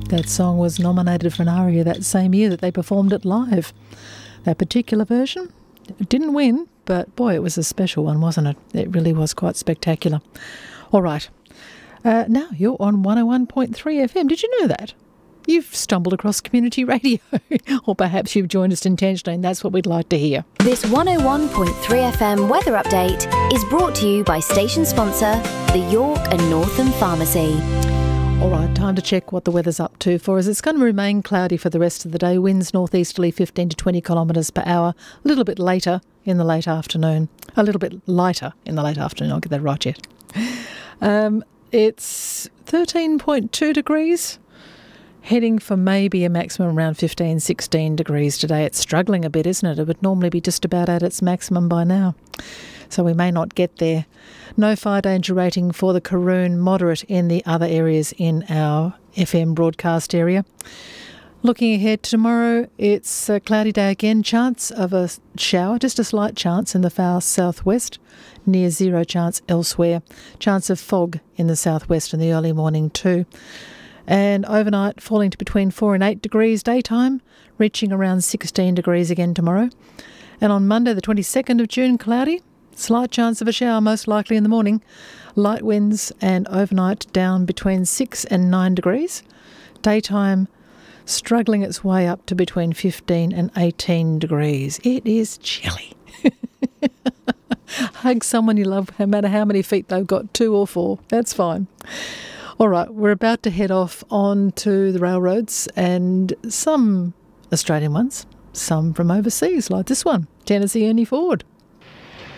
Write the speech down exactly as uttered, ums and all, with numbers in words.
That song was nominated for an ARIA that same year that they performed it live. That particular version, it didn't win, but boy, it was a special one, wasn't it? It really was quite spectacular. All right. Uh, now you're on one oh one point three F M. Did you know that? You've stumbled across community radio, or perhaps you've joined us intentionally, and that's what we'd like to hear. This one oh one point three F M weather update is brought to you by station sponsor, the York and Northam Pharmacy. All right, time to check what the weather's up to for us. It's going to remain cloudy for the rest of the day. Winds northeasterly fifteen to twenty kilometres per hour. A little bit later in the late afternoon. A little bit lighter in the late afternoon. I'll get that right yet. Um, it's thirteen point two degrees. Heading for maybe a maximum around fifteen, sixteen degrees today. It's struggling a bit, isn't it? It would normally be just about at its maximum by now. So we may not get there. No fire danger rating for the Karoon, moderate in the other areas in our F M broadcast area. Looking ahead to tomorrow, it's a cloudy day again. Chance of a shower, just a slight chance in the far southwest. Near zero chance elsewhere. Chance of fog in the southwest in the early morning too. And overnight falling to between four and eight degrees daytime, reaching around sixteen degrees again tomorrow. And on Monday the twenty-second of June, cloudy, slight chance of a shower most likely in the morning, light winds and overnight down between six and nine degrees. Daytime struggling its way up to between fifteen and eighteen degrees. It is chilly. Hug someone you love, no matter how many feet they've got, two or four, that's fine. All right, we're about to head off onto the railroads, and some Australian ones, some from overseas, like this one, Tennessee Ernie Ford.